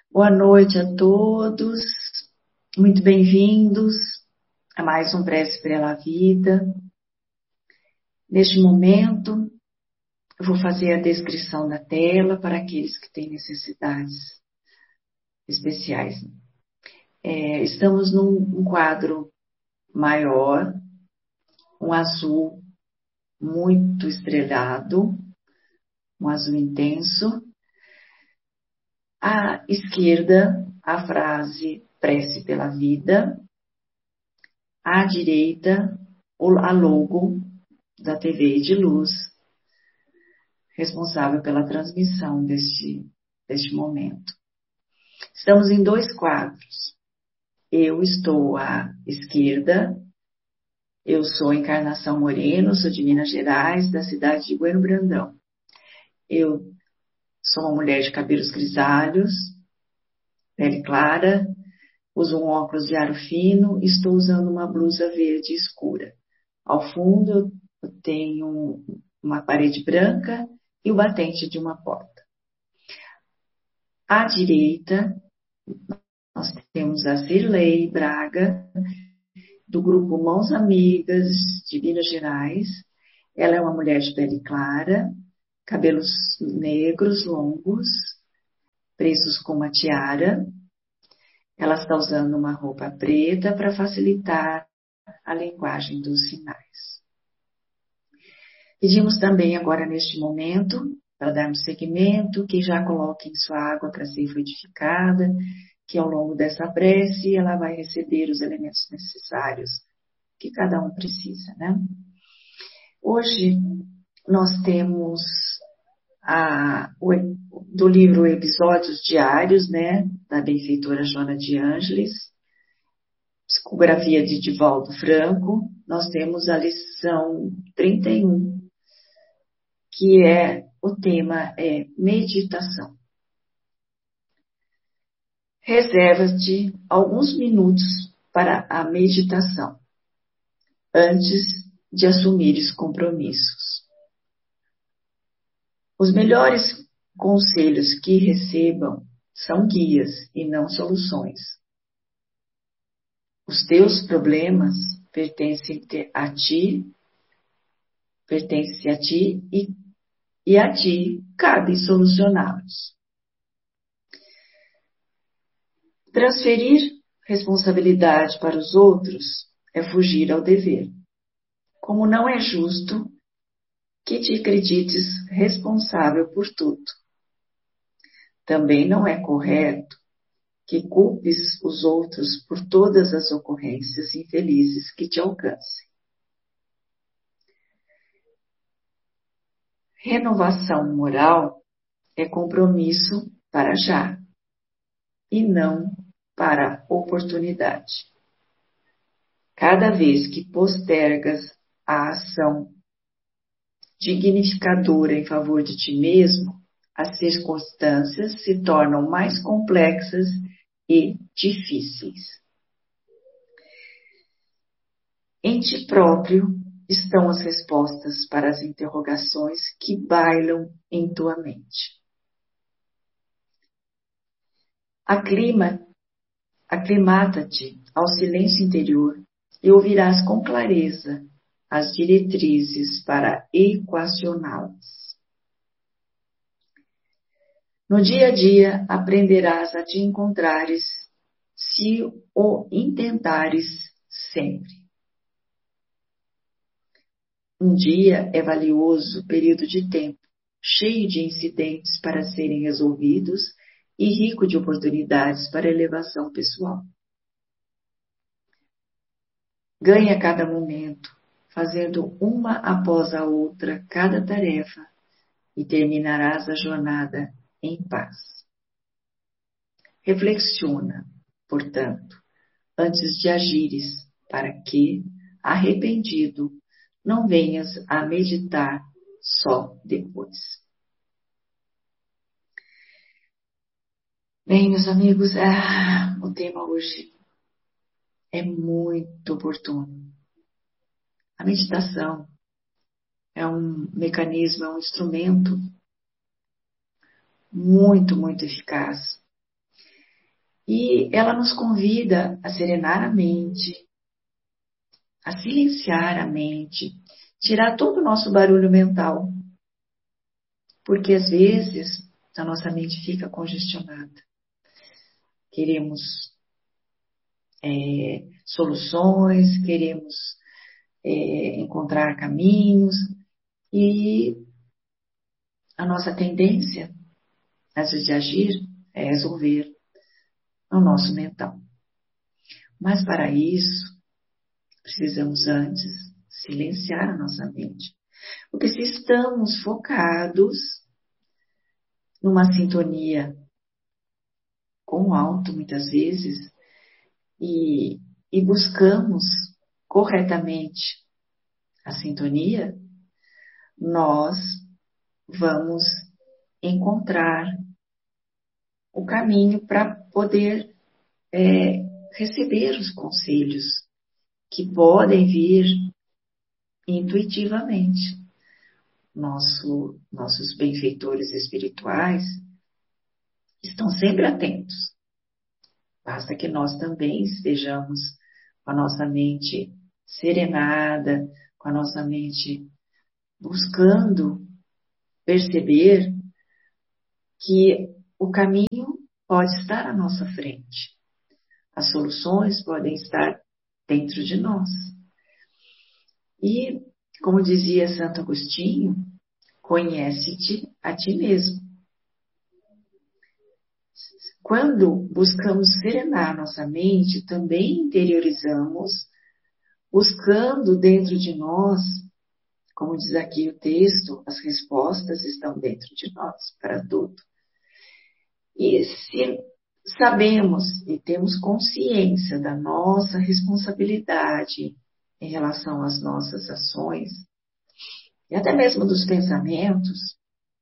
Boa noite a todos, muito bem-vindos a mais um Prece pela Vida. Neste momento, eu vou fazer a descrição da tela para aqueles que têm necessidades especiais. Estamos num quadro maior, um azul muito estrelado, um azul intenso. À esquerda, a frase Prece pela Vida. À direita, a logo da TV de luz, responsável pela transmissão deste momento. Estamos em dois quadros. Eu estou à esquerda, eu sou Encarnação Moreno, sou de Minas Gerais, da cidade de Bueno Brandão. Eu sou uma mulher de cabelos grisalhos, pele clara, uso um óculos de aro fino, estou usando uma blusa verde escura. Ao fundo, eu tenho uma parede branca e o batente de uma porta. À direita, nós temos a Cirlei Braga, do grupo Mãos Amigas de Minas Gerais. Ela é uma mulher de pele clara, cabelos negros, longos, presos com uma tiara. Ela está usando uma roupa preta para facilitar a linguagem dos sinais. Pedimos também agora neste momento, para darmos seguimento, que já coloquem sua água para ser fluidificada, que ao longo dessa prece ela vai receber os elementos necessários que cada um precisa, né? Hoje nós temos do livro Episódios Diários, né, da benfeitora Joana de Ângeles, psicografia de Divaldo Franco. Nós temos a lição 31, que o tema é meditação. Reserva-te alguns minutos para a meditação, antes de assumires compromissos. Os melhores conselhos que recebam são guias e não soluções. Os teus problemas pertencem a ti e a ti cabe solucioná-los. Transferir responsabilidade para os outros é fugir ao dever. Como não é justo que te acredites responsável por tudo. Também não é correto que culpes os outros por todas as ocorrências infelizes que te alcancem. Renovação moral é compromisso para já e não para oportunidade. Cada vez que postergas a ação dignificadora em favor de ti mesmo, as circunstâncias se tornam mais complexas e difíceis. Em ti próprio estão as respostas para as interrogações que bailam em tua mente. Aclimata-te ao silêncio interior e ouvirás com clareza as diretrizes para equacioná-las. No dia a dia aprenderás a te encontrares se o intentares sempre. Um dia é valioso período de tempo, cheio de incidentes para serem resolvidos e rico de oportunidades para elevação pessoal. Ganha cada momento, fazendo uma após a outra cada tarefa, e terminarás a jornada em paz. Reflexiona, portanto, antes de agires, para que, arrependido, não venhas a meditar só depois. Bem, meus amigos, o tema hoje é muito oportuno. A meditação é um mecanismo, é um instrumento muito, muito eficaz E ela nos convida a serenar a mente, a silenciar a mente, tirar todo o nosso barulho mental, porque às vezes a nossa mente fica congestionada. Queremos soluções, queremos encontrar caminhos e a nossa tendência, às vezes, de agir é resolver no nosso mental. Mas para isso, precisamos antes silenciar a nossa mente. Porque se estamos focados numa sintonia com o alto, muitas vezes, e buscamos corretamente a sintonia, nós vamos encontrar o caminho para poder receber os conselhos que podem vir intuitivamente. Nossos benfeitores espirituais estão sempre atentos. Basta que nós também estejamos com a nossa mente serenada, com a nossa mente buscando perceber que o caminho pode estar à nossa frente. As soluções podem estar dentro de nós. E, como dizia Santo Agostinho, conhece-te a ti mesmo. Quando buscamos serenar nossa mente, também interiorizamos, buscando dentro de nós, como diz aqui o texto, as respostas estão dentro de nós para tudo. E se sabemos e temos consciência da nossa responsabilidade em relação às nossas ações, e até mesmo dos pensamentos,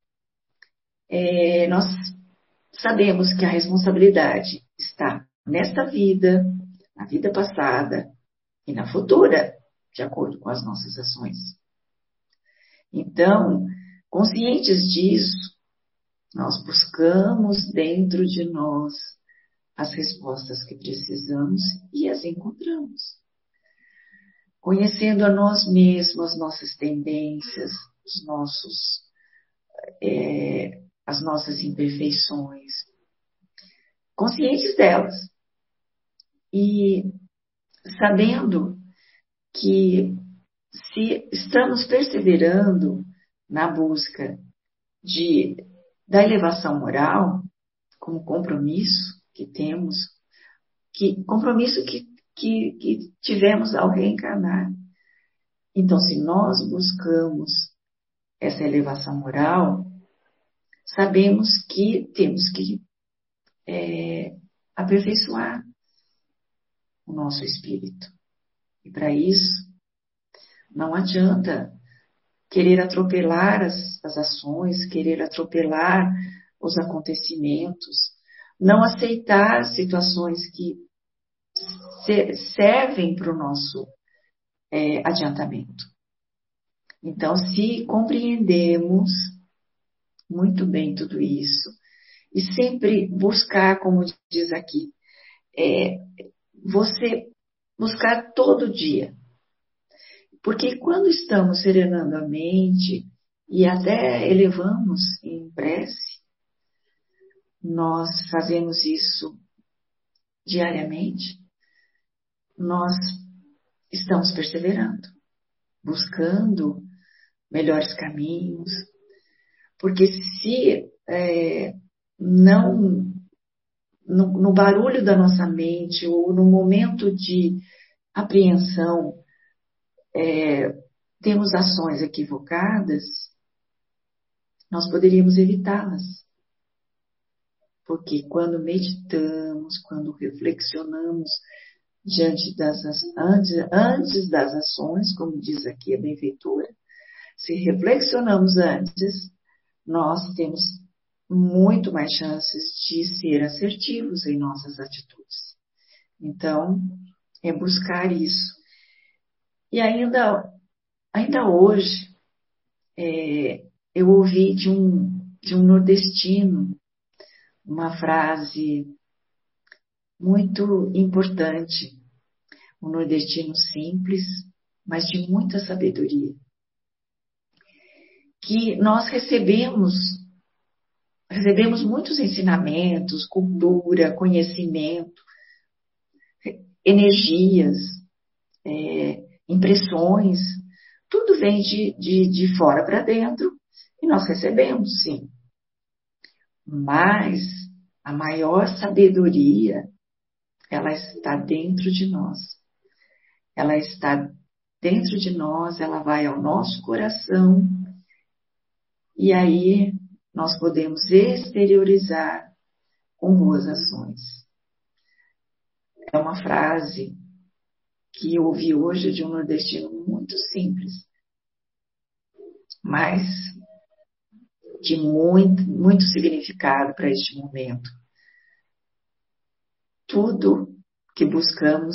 nós sabemos que a responsabilidade está nesta vida, na vida passada e na futura, de acordo com as nossas ações. Então, conscientes disso, nós buscamos dentro de nós as respostas que precisamos e as encontramos. Conhecendo a nós mesmos, as nossas tendências, as nossas imperfeições, conscientes delas e sabendo que se estamos perseverando na busca da elevação moral, como compromisso que temos, compromisso que tivemos ao reencarnar. Então, se nós buscamos essa elevação moral, sabemos que temos que aperfeiçoar o nosso espírito. E para isso, não adianta querer atropelar as ações, querer atropelar os acontecimentos, não aceitar situações que servem para o nosso adiantamento. Então, se compreendemos muito bem tudo isso, e sempre buscar, como diz aqui, você buscar todo dia. Porque quando estamos serenando a mente e até elevamos em prece, nós fazemos isso diariamente, nós estamos perseverando, buscando melhores caminhos, porque se não no barulho da nossa mente ou no momento de apreensão temos ações equivocadas, nós poderíamos evitá-las. Porque quando meditamos, quando reflexionamos antes das ações, como diz aqui a benfeitora, se reflexionamos antes, nós temos muito mais chances de ser assertivos em nossas atitudes. Então, é buscar isso. E ainda hoje, eu ouvi de um nordestino uma frase muito importante, um nordestino simples, mas de muita sabedoria, que nós recebemos muitos ensinamentos, cultura, conhecimento, energias, impressões, tudo vem de fora para dentro e nós recebemos, sim. Mas a maior sabedoria, ela está dentro de nós. Ela está dentro de nós, ela vai ao nosso coração e aí nós podemos exteriorizar com boas ações. É uma frase que eu ouvi hoje de um nordestino muito simples, mas de muito significado para este momento. Tudo que buscamos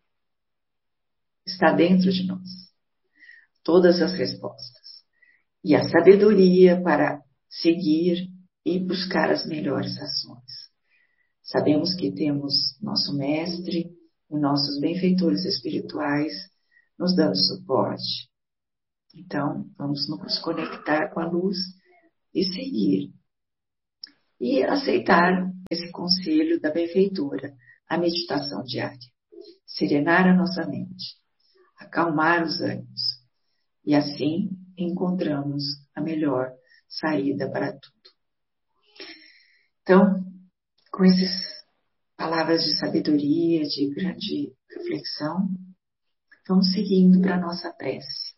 está dentro de nós. Todas as respostas. E a sabedoria para seguir e buscar as melhores ações. Sabemos que temos nosso mestre e nossos benfeitores espirituais nos dando suporte. Então, vamos nos conectar com a luz e seguir. E aceitar esse conselho da benfeitora, a meditação diária. Serenar a nossa mente, acalmar os ânimos. E assim encontramos a melhor saída para tudo. Então, com essas palavras de sabedoria, de grande reflexão, vamos seguindo para a nossa prece.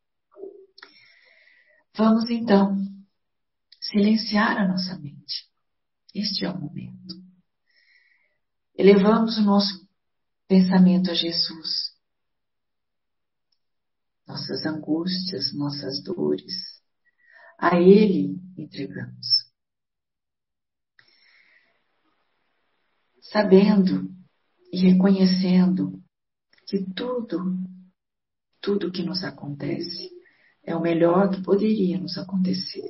Vamos então silenciar a nossa mente. Este é o momento. Elevamos o nosso pensamento a Jesus. Nossas angústias, nossas dores, a Ele entregamos. Sabendo e reconhecendo que tudo que nos acontece é o melhor que poderia nos acontecer.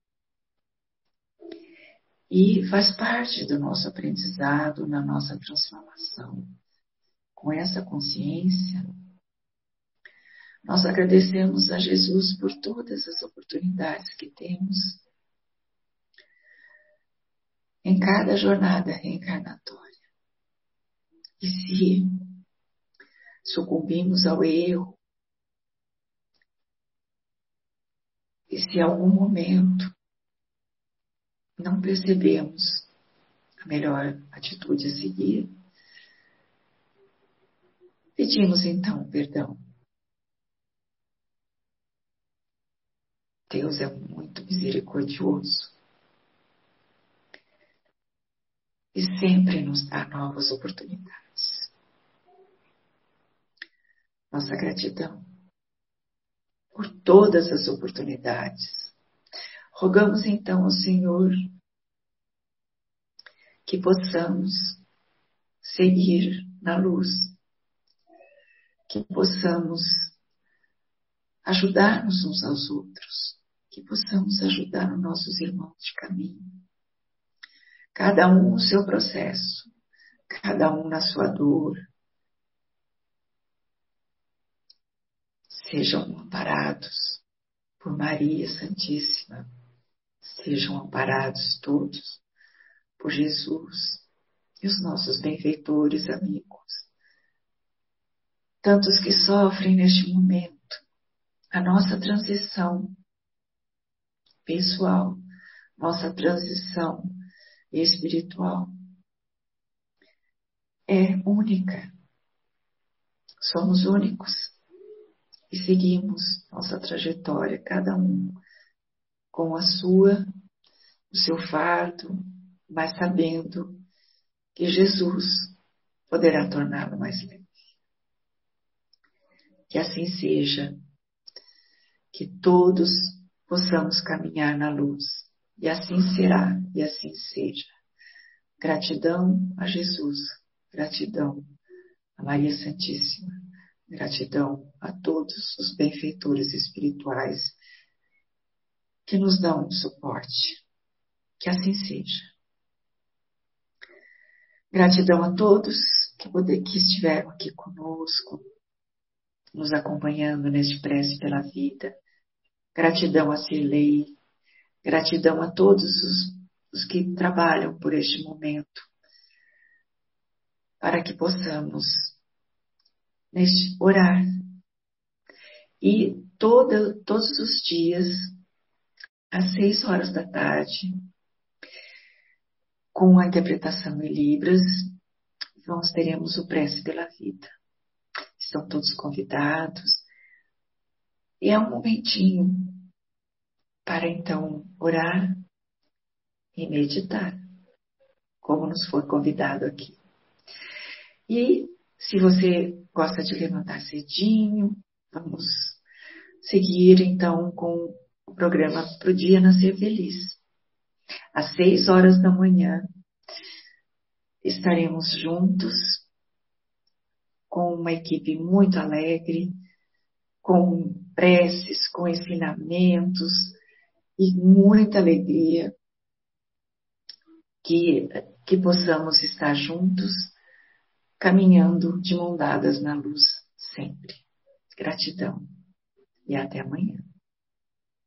E faz parte do nosso aprendizado, na nossa transformação. Com essa consciência, nós agradecemos a Jesus por todas as oportunidades que temos em cada jornada reencarnatória. E se sucumbimos ao erro, e se em algum momento não percebemos a melhor atitude a seguir, pedimos então perdão. Deus é muito misericordioso e sempre nos dá novas oportunidades. Nossa gratidão por todas as oportunidades. Rogamos então ao Senhor que possamos seguir na luz, que possamos ajudar-nos uns aos outros, que possamos ajudar os nossos irmãos de caminho. Cada um no seu processo, cada um na sua dor. Sejam amparados por Maria Santíssima. Sejam amparados todos por Jesus e os nossos benfeitores amigos. Tantos que sofrem neste momento. A nossa transição pessoal, nossa transição espiritual é única. Somos únicos e seguimos nossa trajetória, cada um com o seu fardo, mas sabendo que Jesus poderá torná-lo mais leve. Que assim seja, que todos possamos caminhar na luz, e assim será, e assim seja. Gratidão a Jesus, gratidão a Maria Santíssima, gratidão a todos os benfeitores espirituais que nos dão suporte. Que assim seja. Gratidão a todos que estiveram aqui conosco, nos acompanhando neste prece pela vida. Gratidão a Cirlei, gratidão a todos os que trabalham por este momento, para que possamos orar. E todos os dias, às 6 horas da tarde, com a interpretação em Libras, nós teremos o prece pela vida. Estão todos convidados. E é um momentinho para então orar e meditar, como nos foi convidado aqui. E se você gosta de levantar cedinho, vamos seguir então com o programa para o dia nascer feliz. Às 6 horas da manhã estaremos juntos com uma equipe muito alegre, com preces, com ensinamentos e muita alegria, que possamos estar juntos, caminhando de mão dadas na luz sempre. Gratidão e até amanhã.